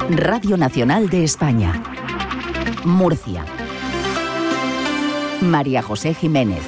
Radio Nacional de España. Murcia. María José Jiménez.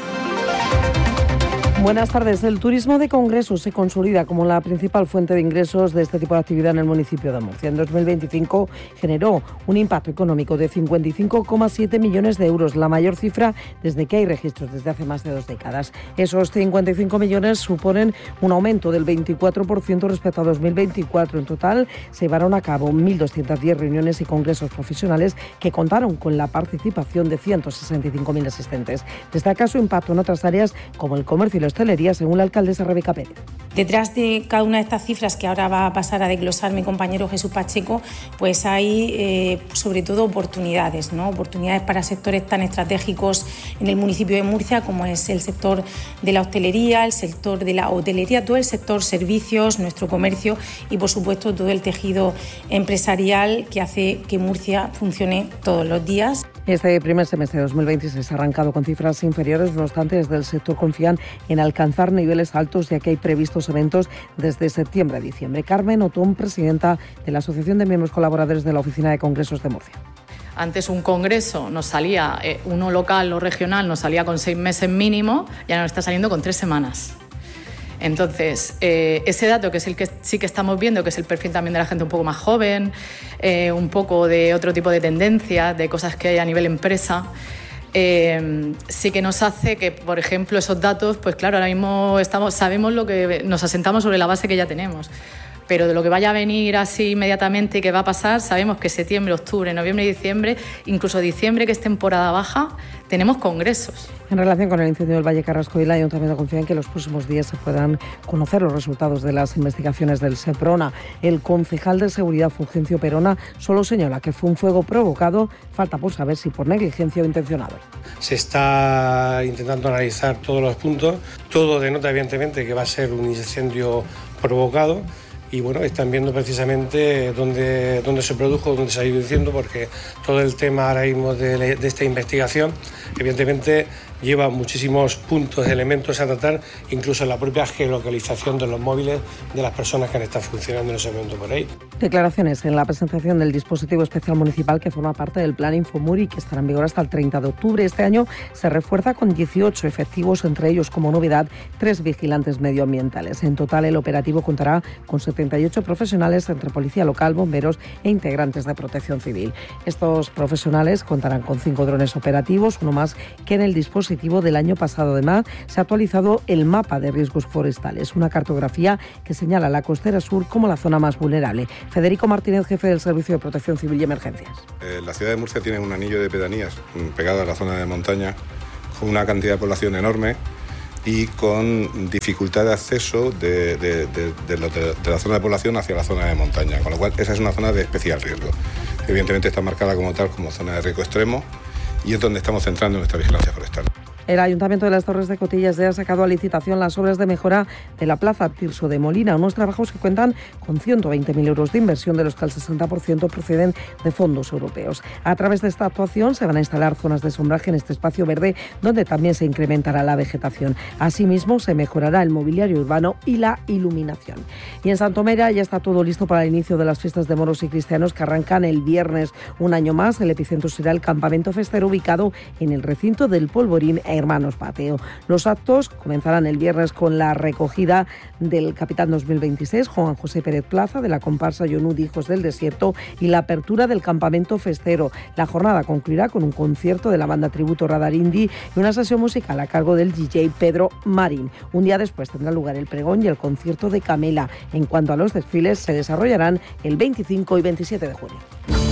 Buenas tardes. El turismo de congresos se consolida como la principal fuente de ingresos de este tipo de actividad en el municipio de Murcia. En 2025 generó un impacto económico de 55,7 millones de euros, la mayor cifra desde que hay registros, desde hace más de 2 décadas. Esos 55 millones suponen un aumento del 24% respecto a 2024. En total se llevaron a cabo 1.210 reuniones y congresos profesionales que contaron con la participación de 165.000 asistentes. Destaca su impacto en otras áreas como el comercio y la hostelería, según la alcaldesa Rebeca Pérez. Detrás de cada una de estas cifras que ahora va a pasar a desglosar mi compañero Jesús Pacheco, pues hay sobre todo oportunidades, ¿no? Oportunidades para sectores tan estratégicos en el municipio de Murcia como es el sector de la hostelería, el sector de la hotelería, todo el sector servicios, nuestro comercio y por supuesto todo el tejido empresarial que hace que Murcia funcione todos los días. Este primer semestre de 2026 ha arrancado con cifras inferiores, no obstante desde el sector confían en alcanzar niveles altos ya que hay previstos eventos desde septiembre a diciembre. Carmen Otón, presidenta de la Asociación de Miembros Colaboradores de la Oficina de Congresos de Murcia. Antes un congreso nos salía, uno local o regional nos salía con 6 meses mínimo y ahora nos está saliendo con 3 semanas. Entonces, ese dato que es el que sí que estamos viendo, que es el perfil también de la gente un poco más joven, un poco de otro tipo de tendencias, de cosas que hay a nivel empresa, sí que nos hace que, por ejemplo, esos datos, pues claro, ahora mismo sabemos lo que nos asentamos sobre la base que ya tenemos. Pero de lo que vaya a venir así inmediatamente y que va a pasar, sabemos que septiembre, octubre, noviembre y diciembre, incluso diciembre, que es temporada baja, tenemos congresos. En relación con el incendio del Valle Carrasco, el Ayuntamiento confía en que en los próximos días se puedan conocer los resultados de las investigaciones del Seprona. El concejal de Seguridad, Fulgencio Perona, solo señala que fue un fuego provocado, falta por saber si por negligencia o intencionado. Se está intentando analizar todos los puntos, todo denota evidentemente que va a ser un incendio provocado. Y bueno, están viendo precisamente dónde se produjo, dónde se ha ido diciendo, porque todo el tema ahora mismo de esta investigación, evidentemente, lleva muchísimos puntos, elementos a tratar, incluso la propia geolocalización de los móviles de las personas que han estado funcionando en ese momento por ahí. Declaraciones en la presentación del dispositivo especial municipal que forma parte del plan Infomuri, que estará en vigor hasta el 30 de octubre. Este año se refuerza con 18 efectivos, entre ellos como novedad 3 vigilantes medioambientales. En total el operativo contará con 78 profesionales entre policía local, bomberos e integrantes de protección civil. Estos profesionales contarán con 5 drones operativos, uno más que en el dispositivo del año pasado. Además, se ha actualizado el mapa de riesgos forestales, una cartografía que señala la costera sur como la zona más vulnerable. Federico Martínez, jefe del Servicio de Protección Civil y Emergencias. La ciudad de Murcia tiene un anillo de pedanías pegado a la zona de montaña, con una cantidad de población enorme y con dificultad de acceso de la zona de población hacia la zona de montaña, con lo cual esa es una zona de especial riesgo. Evidentemente está marcada como tal como zona de riesgo extremo y es donde estamos centrando nuestra vigilancia forestal. El Ayuntamiento de las Torres de Cotillas ya ha sacado a licitación las obras de mejora de la Plaza Tirso de Molina, unos trabajos que cuentan con 120.000 euros de inversión, de los que el 60% proceden de fondos europeos. A través de esta actuación se van a instalar zonas de sombraje en este espacio verde, donde también se incrementará la vegetación. Asimismo, se mejorará el mobiliario urbano y la iluminación. Y en Santomera ya está todo listo para el inicio de las fiestas de moros y cristianos que arrancan el viernes. Un año más, el epicentro será el campamento festero ubicado en el recinto del Polvorín Hermanos Pateo. Los actos comenzarán el viernes con la recogida del Capitán 2026, Juan José Pérez Plaza, de la comparsa Yonud Hijos del Desierto, y la apertura del campamento festero. La jornada concluirá con un concierto de la banda tributo Radar Indie y una sesión musical a cargo del DJ Pedro Marín. Un día después tendrá lugar el pregón y el concierto de Camela. En cuanto a los desfiles, se desarrollarán el 25 y 27 de junio.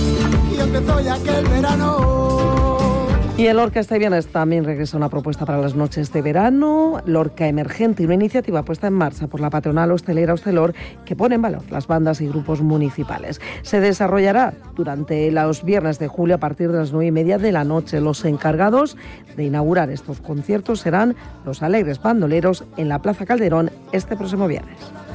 Y empezó ya aquel verano. Y el Lorca este viernes también regresa una propuesta para las noches de verano, Lorca Emergente, una iniciativa puesta en marcha por la patronal hostelera Hostelor que pone en valor las bandas y grupos municipales. Se desarrollará durante los viernes de julio a partir de las 9:30 de la noche. Los encargados de inaugurar estos conciertos serán los Alegres Bandoleros en la Plaza Calderón este próximo viernes.